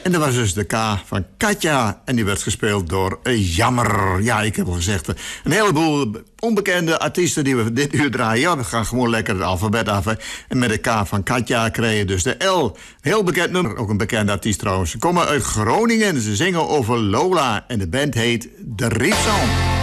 En dat was dus de K van Katja. En die werd gespeeld door Jammer. Ja, ik heb al gezegd, een heleboel onbekende artiesten die we dit uur draaien. Ja, we gaan gewoon lekker het alfabet af. Hè. En met de K van Katja kregen dus de L. Heel bekend nummer, ook een bekende artiest trouwens. Ze komen uit Groningen. Ze zingen over Lola. En de band heet De Rietsong.